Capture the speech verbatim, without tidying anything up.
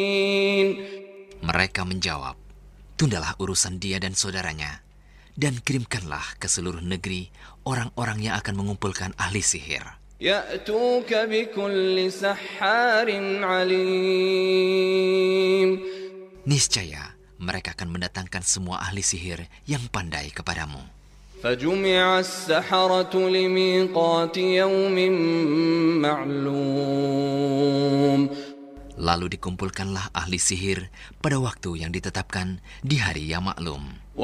Mereka menjawab, "Tundalah urusan dia dan saudaranya, dan kirimkanlah ke seluruh negeri orang-orang yang akan mengumpulkan ahli sihir. يَأْتُوكَ بِكُلِّ سَحَّارٍ عَلِيمٍ." Niscaya mereka akan mendatangkan semua ahli sihir yang pandai kepadamu. فَجُمِعَ السَّحَرَةُ لِمِيقَاتِ يَوْمٍ مَّعْلُومٍ. Lalu dikumpulkanlah ahli sihir pada waktu yang ditetapkan di hari yang maklum.